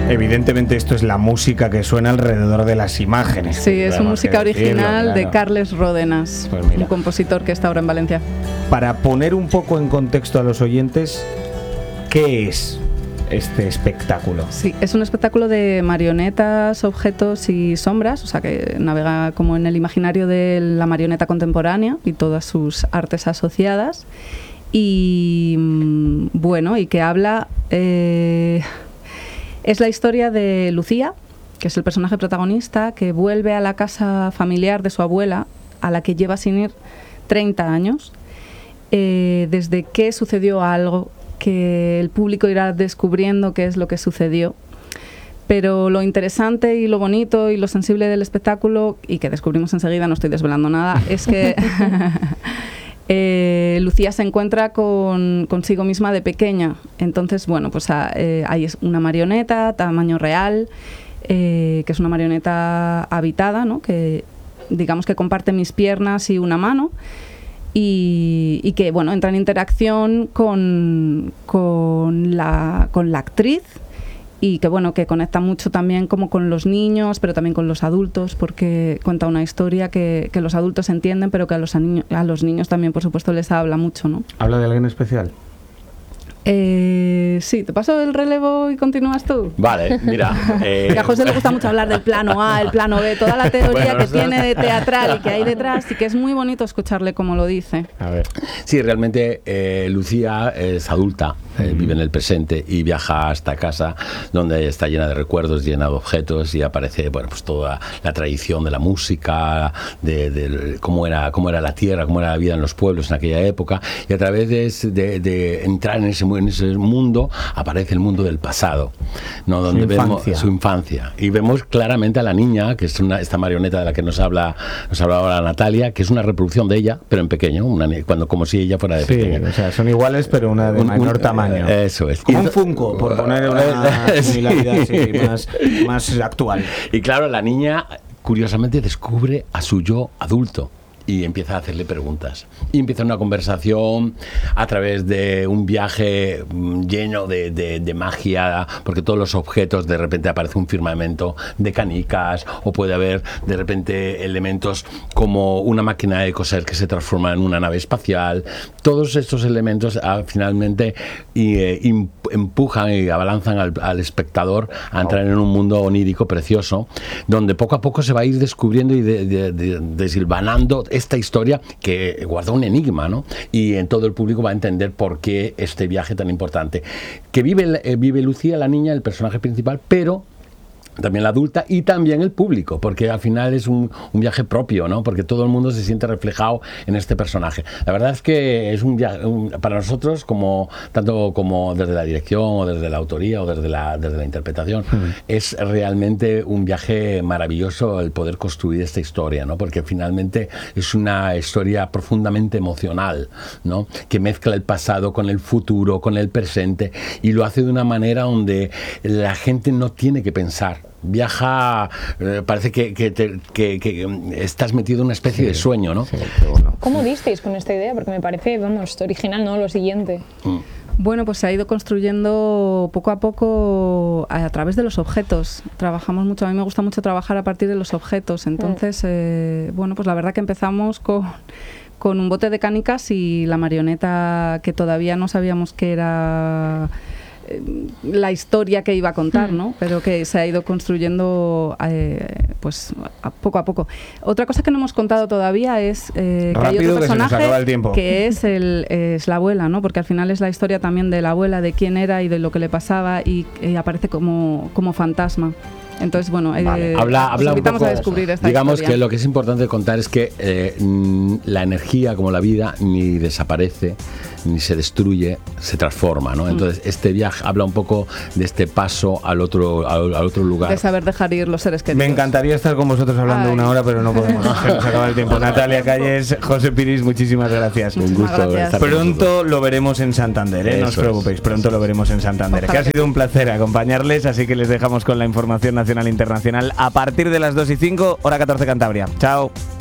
Evidentemente esto es la música que suena alrededor de las imágenes. Sí, es música original de claro. Carles Ródenas, Pues mira, un compositor que está ahora en Valencia. para poner un poco en contexto a los oyentes, ¿qué es este espectáculo? Sí, es un espectáculo de marionetas, objetos y sombras, o sea que navega como en el imaginario de la marioneta contemporánea y todas sus artes asociadas. Y bueno, y que habla... es la historia de Lucía, que es el personaje protagonista, que vuelve a la casa familiar de su abuela, a la que lleva sin ir 30 años, desde que sucedió algo que el público irá descubriendo qué es lo que sucedió. Pero lo interesante y lo bonito y lo sensible del espectáculo, y que descubrimos enseguida, no estoy desvelando nada, es que Lucía se encuentra consigo misma de pequeña. Entonces, bueno, pues hay una marioneta tamaño real, que es una marioneta habitada, ¿no? Que digamos que comparte mis piernas y una mano. Y que, bueno, entra en interacción con la actriz, y que, bueno, que conecta mucho también como con los niños, pero también con los adultos, porque cuenta una historia que los adultos entienden, pero que a los niños también, por supuesto, les habla mucho, ¿no? ¿Habla de alguien especial? Sí, te paso el relevo y continúas tú. Vale, mira. Que a José le gusta mucho hablar del plano A, el plano B, toda la teoría que tiene de teatral y que hay detrás, y que es muy bonito escucharle como lo dice. A ver. Sí, realmente Lucía es adulta, vive en el presente y viaja hasta casa, donde está llena de recuerdos, llena de objetos, y aparece, bueno, pues toda la tradición de la música, de cómo era la tierra, cómo era la vida en los pueblos en aquella época, y a través de entrar en ese mundo aparece el mundo del pasado, ¿no? Donde vemos su infancia, y vemos claramente a la niña, que es esta marioneta de la que nos habla ahora Natalia, que es una reproducción de ella, pero en pequeño, como si ella fuera de pequeña. O sea, son iguales, pero una de menor tamaño. Eso es. Como un Funko, por poner una similaridad más actual. Y claro, la niña curiosamente descubre a su yo adulto y empieza a hacerle preguntas. Y empieza una conversación a través de un viaje lleno de magia, porque todos los objetos, de repente aparece un firmamento de canicas, o puede haber de repente elementos como una máquina de coser que se transforma en una nave espacial. Todos estos elementos finalmente empujan y abalanzan al espectador a entrar en un mundo onírico precioso, donde poco a poco se va a ir descubriendo y desilvanando esta historia que guarda un enigma, ¿no? Y en todo el público va a entender por qué este viaje tan importante. Que vive Lucía, la niña, el personaje principal, pero también la adulta y también el público, porque al final es un viaje propio, ¿no? Porque todo el mundo se siente reflejado en este personaje. La verdad es que es un viaje para nosotros, tanto como desde la dirección o desde la autoría o desde la interpretación, es realmente un viaje maravilloso el poder construir esta historia, ¿no? Porque finalmente es una historia profundamente emocional, ¿no? Que mezcla el pasado con el futuro, con el presente, y lo hace de una manera donde la gente no tiene que pensar. Viaja, parece que estás metido en una especie de sueño, ¿no? Sí, bueno. ¿Cómo disteis con esta idea? Porque me parece, vamos, original, ¿no? Lo siguiente. Bueno, pues se ha ido construyendo poco a poco a través de los objetos. Trabajamos mucho, a mí me gusta mucho trabajar a partir de los objetos. Entonces, bueno, pues la verdad que empezamos con un bote de canicas y la marioneta, que todavía no sabíamos que era la historia que iba a contar, ¿no? Pero que se ha ido construyendo pues poco a poco. Otra cosa que no hemos contado todavía es que hay otro personaje que es la abuela, ¿no? Porque al final es la historia también de la abuela, de quién era y de lo que le pasaba, y aparece como fantasma. Entonces, bueno, habla invitamos un poco, a descubrir esta digamos historia. Que lo que es importante contar es que la energía, como la vida, ni desaparece ni se destruye, se transforma, ¿no? Entonces este viaje habla un poco de este paso al otro lugar. De saber dejar ir los seres queridos. Me encantaría estar con vosotros hablando una hora, pero no podemos. Se nos acaba el tiempo. Natalia Calles, José Piris, muchísimas gracias. Un gusto. Pronto lo veremos en Santander, no os preocupéis, pronto lo veremos en Santander. Ojalá. Que ha sido un placer acompañarles, así que les dejamos con la información nacional e internacional a partir de las 2:05, hora 14 Cantabria. Chao.